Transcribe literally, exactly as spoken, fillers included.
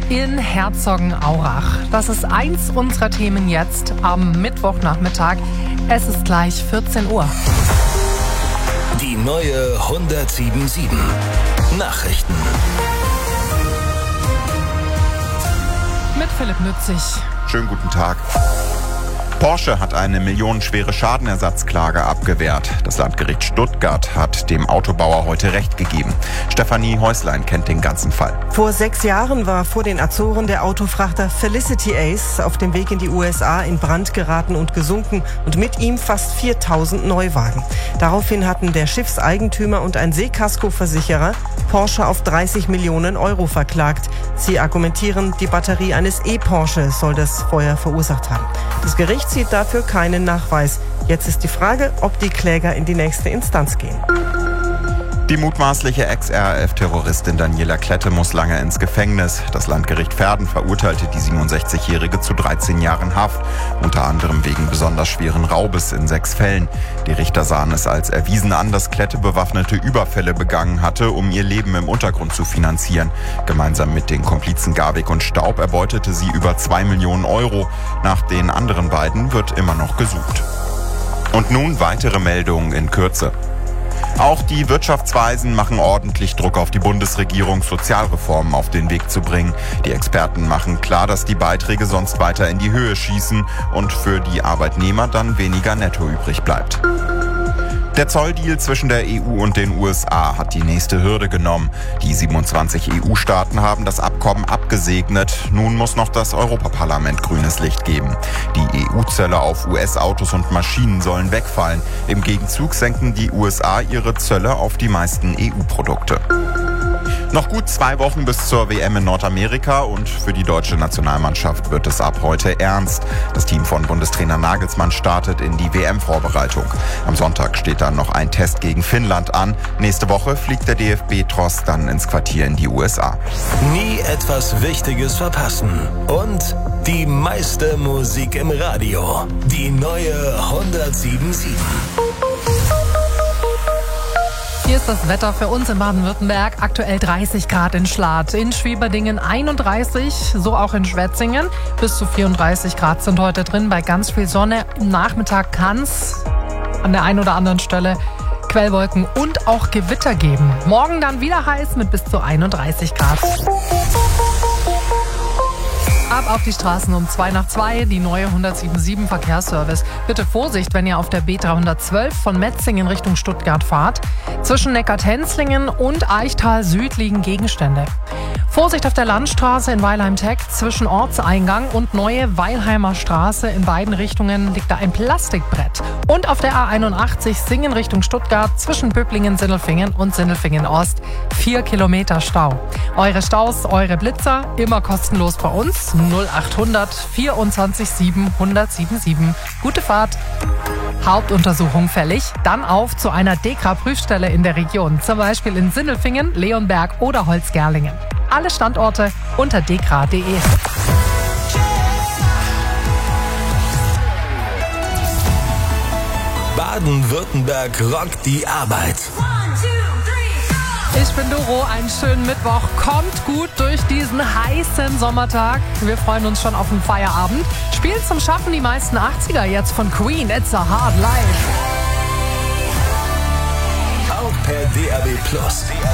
in Herzogenaurach. Das ist eins unserer Themen jetzt am Mittwochnachmittag. Es ist gleich vierzehn Uhr. Die neue hundertsieben Komma sieben Nachrichten. Mit Philipp Nützig. Schönen guten Tag. Porsche hat eine millionenschwere Schadenersatzklage abgewehrt. Das Landgericht Stuttgart hat dem Autobauer heute Recht gegeben. Stefanie Häuslein kennt den ganzen Fall. Vor sechs Jahren war vor den Azoren der Autofrachter Felicity Ace auf dem Weg in die U S A in Brand geraten und gesunken und mit ihm fast viertausend Neuwagen. Daraufhin hatten der Schiffseigentümer und ein Seekaskoversicherer Porsche auf dreißig Millionen Euro verklagt. Sie argumentieren, die Batterie eines E-Porsche soll das Feuer verursacht haben. Das Gericht sieht dafür keinen Nachweis. Jetzt ist die Frage, ob die Kläger in die nächste Instanz gehen. Die mutmaßliche Ex-R A F-Terroristin Daniela Klette muss lange ins Gefängnis. Das Landgericht Verden verurteilte die siebenundsechzigjährige zu dreizehn Jahren Haft, unter anderem wegen besonders schweren Raubes in sechs Fällen. Die Richter sahen es als erwiesen an, dass Klette bewaffnete Überfälle begangen hatte, um ihr Leben im Untergrund zu finanzieren. Gemeinsam mit den Komplizen Garwig und Staub erbeutete sie über zwei Millionen Euro. Nach den anderen beiden wird immer noch gesucht. Und nun weitere Meldungen in Kürze. Auch die Wirtschaftsweisen machen ordentlich Druck auf die Bundesregierung, Sozialreformen auf den Weg zu bringen. Die Experten machen klar, dass die Beiträge sonst weiter in die Höhe schießen und für die Arbeitnehmer dann weniger netto übrig bleibt. Der Zolldeal zwischen der E U und den U S A hat die nächste Hürde genommen. Die siebenundzwanzig E U-Staaten haben das Abkommen abgesegnet. Nun muss noch das Europaparlament grünes Licht geben. Die E U-Zölle auf U S-Autos und Maschinen sollen wegfallen. Im Gegenzug senken die U S A ihre Zölle auf die meisten E U-Produkte. Noch gut zwei Wochen bis zur W M in Nordamerika und für die deutsche Nationalmannschaft wird es ab heute ernst. Das Team von Bundestrainer Nagelsmann startet in die W M-Vorbereitung. Am Sonntag steht dann noch ein Test gegen Finnland an. Nächste Woche fliegt der D F B-Tross dann ins Quartier in die U S A. Nie etwas Wichtiges verpassen. Und die meiste Musik im Radio. Die neue hundertsieben Komma sieben. Hier ist das Wetter für uns in Baden-Württemberg. Aktuell dreißig Grad in Schlatt, in Schwieberdingen einunddreißig, so auch in Schwetzingen. Bis zu vierunddreißig Grad sind heute drin bei ganz viel Sonne. Im Nachmittag kann es an der einen oder anderen Stelle Quellwolken und auch Gewitter geben. Morgen dann wieder heiß mit bis zu einunddreißig Grad. Ab auf die Straßen um zwei nach zwei, die neue hundertsieben Komma sieben Verkehrsservice. Bitte Vorsicht, wenn ihr auf der B dreihundertzwölf von Metzingen Richtung Stuttgart fahrt. Zwischen Neckar-Tenzlingen und Eichtal Süd liegen Gegenstände. Vorsicht auf der Landstraße in Weilheim-Teck zwischen Ortseingang und Neue Weilheimer Straße. In beiden Richtungen liegt da ein Plastikbrett. Und auf der A einundachtzig Singen Richtung Stuttgart zwischen Böblingen-Sindelfingen und Sindelfingen-Ost. Vier Kilometer Stau. Eure Staus, eure Blitzer, immer kostenlos bei uns. null achthundert vierundzwanzig sieben hundertsiebenundsieben. Gute Fahrt. Hauptuntersuchung fällig. Dann auf zu einer D E K A-Prüfstelle in der Region. Zum Beispiel in Sindelfingen, Leonberg oder Holzgerlingen. Alle Standorte unter dekra punkt de. Baden-Württemberg rockt die Arbeit. Ich bin Doro, einen schönen Mittwoch. Kommt gut durch diesen heißen Sommertag. Wir freuen uns schon auf den Feierabend. Spielt zum Schaffen die meisten achtziger jetzt von Queen. It's a Hard Life. Auch per D A B Plus.